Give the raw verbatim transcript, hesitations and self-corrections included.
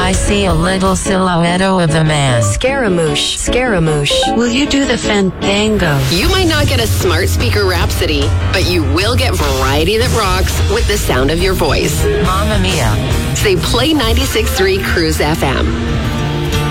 I see a little silhouette of a man. Scaramouche, Scaramouche. Will you do the fandango? You might not get a smart speaker rhapsody, but you will get variety that rocks with the sound of your voice. Mamma mia. Say play ninety-six point three Cruise F M.